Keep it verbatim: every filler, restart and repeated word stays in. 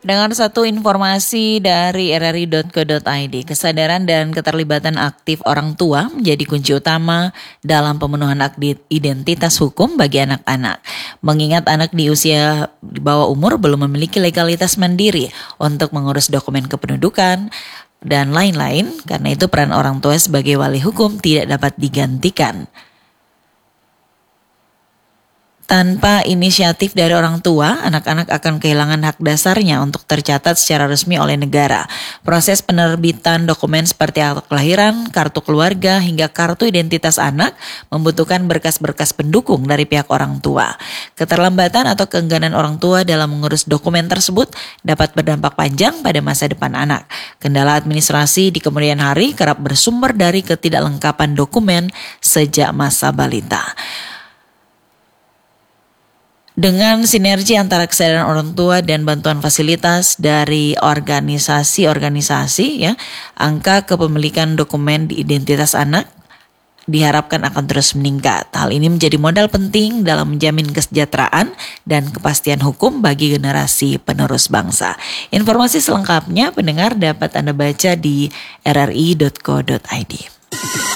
Dengan satu informasi dari r r i dot co dot i d, kesadaran dan keterlibatan aktif orang tua menjadi kunci utama dalam pemenuhan hak identitas hukum bagi anak-anak. Mengingat anak di usia di bawah umur belum memiliki legalitas mandiri untuk mengurus dokumen kependudukan dan lain-lain, karena itu peran orang tua sebagai wali hukum tidak dapat digantikan. Tanpa inisiatif dari orang tua, anak-anak akan kehilangan hak dasarnya untuk tercatat secara resmi oleh negara. Proses penerbitan dokumen seperti akte kelahiran, kartu keluarga, hingga kartu identitas anak membutuhkan berkas-berkas pendukung dari pihak orang tua. Keterlambatan atau keengganan orang tua dalam mengurus dokumen tersebut dapat berdampak panjang pada masa depan anak. Kendala administrasi di kemudian hari kerap bersumber dari ketidaklengkapan dokumen sejak masa balita. Dengan sinergi antara kesadaran orang tua dan bantuan fasilitas dari organisasi-organisasi, ya, angka kepemilikan dokumen di identitas anak diharapkan akan terus meningkat. Hal ini menjadi modal penting dalam menjamin kesejahteraan dan kepastian hukum bagi generasi penerus bangsa. Informasi selengkapnya pendengar dapat Anda baca di r r i dot co dot i d.